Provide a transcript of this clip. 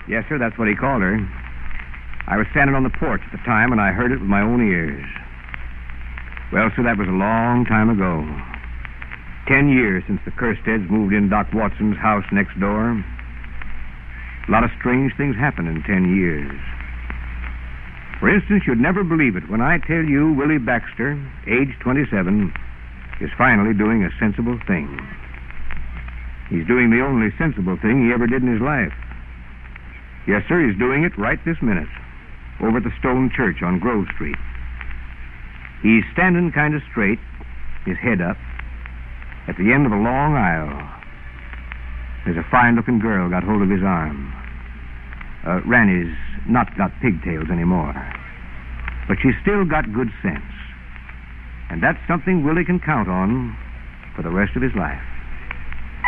Yes, sir, that's what he called her. I was standing on the porch at the time, and I heard it with my own ears. Well, sir, that was a long time ago. 10 years since the Kirsteads moved in Doc Watson's house next door. A lot of strange things happened in 10 years. For instance, you'd never believe it when I tell you Willie Baxter, age 27, is finally doing a sensible thing. He's doing the only sensible thing he ever did in his life. Yes, sir, he's doing it right this minute, over at the Stone Church on Grove Street. He's standing kind of straight, his head up, at the end of a long aisle. There's a fine-looking girl got hold of his arm. Ranny's not got pigtails anymore, but she's still got good sense. And that's something Willie can count on for the rest of his life.